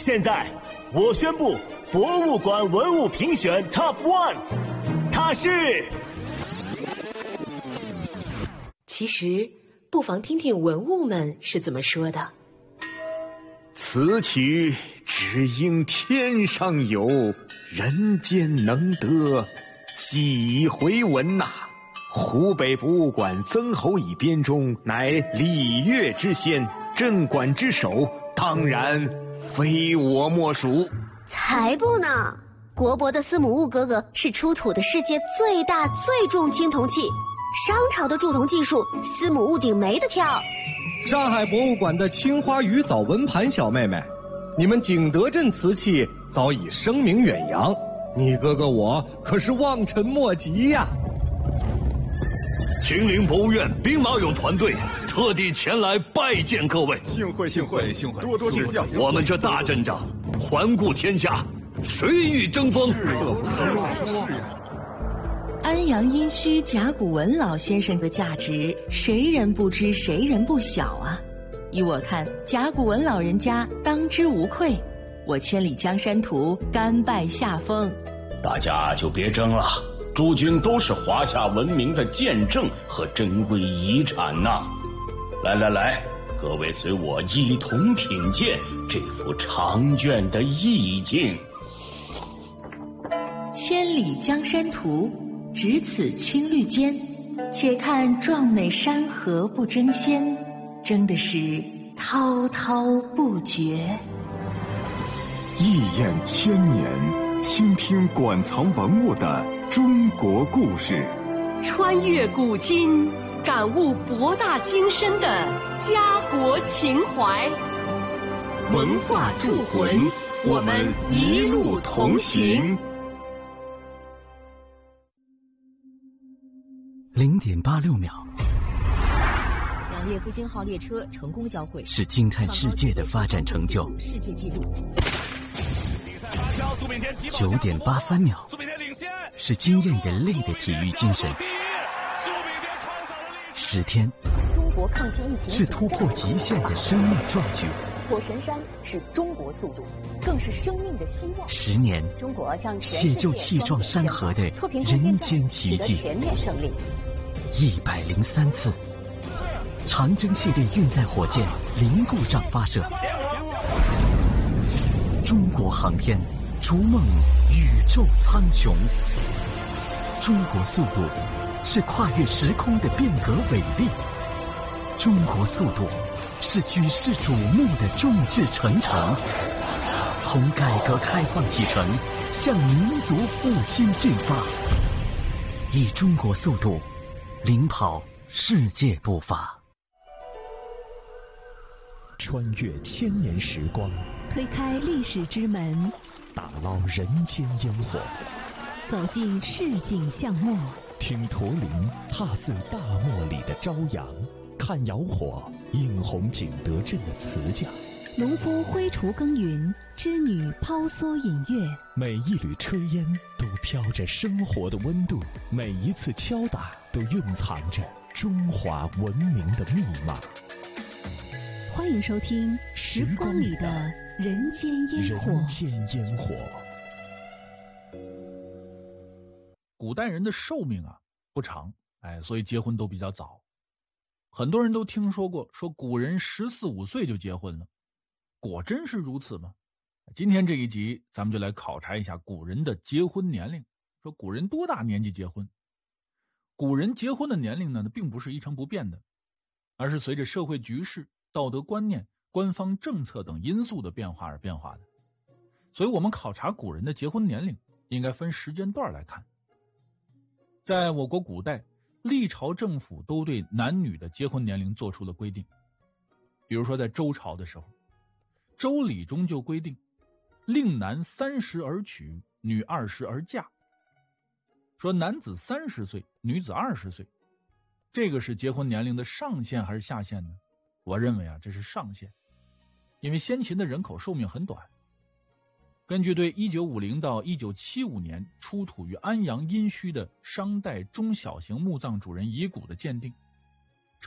现在我宣布博物馆文物评选 Top 1， 它是…… 其实不妨听听文物们是怎么说的。 此曲只应天上有，人间能得几回闻呐！湖北博物馆曾侯乙编中乃礼乐之先，镇馆之首，当然非我莫属。 才不呢！国博的司母戊哥哥是出土的世界最大最重青铜器，商朝的铸铜技术，司母戊鼎没得挑。 上海博物馆的青花鱼藻纹盘小妹妹，你们景德镇瓷器早已声名远扬，你哥哥我可是望尘莫及呀！ 秦陵博物院兵马俑团队特地前来拜见各位， 幸会幸会幸会，多多指教。 我们这大阵仗，环顾天下，谁与争锋？ 安阳殷墟甲骨文老先生的价值，谁人不知谁人不晓啊！依我看，甲骨文老人家当之无愧。我千里江山图甘拜下风。 大家就别争了，诸君都是华夏文明的见证和珍贵遗产呐！来来来，各位随我一同品鉴这幅长卷的意境。 千里江山图，只此青绿间，且看壮美山河不争先，争的是滔滔不绝。 一眼千年，倾听馆藏文物的中国故事， 穿越古今，感悟博大精深的家国情怀。 文化铸魂，我们一路同行。 0.86秒， 两列复兴号列车成功交汇， 是惊叹世界的发展成就。 世界纪录。 9.83秒，是惊艳人类的体育精神。10天， 中国抗击疫情是突破极限的生命壮举。 火神山是中国速度，更是生命的希望。 10年， 中国向全写就气壮山河的人间奇迹。 全面胜利。 103次，长征系列运载火箭零故障发射。中国航天逐梦宇宙苍穹。中国速度是跨越时空的变革伟力。中国速度是举世瞩目的众志成城。从改革开放启程，向民族复兴进发，以中国速度领跑世界步伐。 穿越千年时光， 推开历史之门， 打捞人间烟火， 走进市井巷陌， 听驼铃踏碎大漠里的朝阳，看窑火映红景德镇的瓷匠， 农夫挥锄耕耘，织女抛梭引月， 每一缕炊烟都飘着生活的温度，每一次敲打都蕴藏着中华文明的密码。 欢迎收听《时光里的人间烟火》。 人间烟火。 古代人的寿命不长，所以结婚都比较早。很多人都听说过，说古人14、15岁就结婚了，果真是如此吗？今天这一集咱们就来考察一下古人的结婚年龄，说古人多大年纪结婚？古人结婚的年龄呢，并不是一成不变的，而是随着社会局势、道德观念、官方政策等因素的变化而变化的。所以我们考察古人的结婚年龄应该分时间段来看。在我国古代，历朝政府都对男女的结婚年龄做出了规定。比如说在周朝的时候，周礼中就规定，令男30而娶，女20而嫁。说男子30岁，女子20岁，这个是结婚年龄的上限还是下限呢？我认为这是上限，因为先秦的人口寿命很短。根据对1950到1975年出土于安阳殷墟的商代中小型墓葬主人遗骨的鉴定，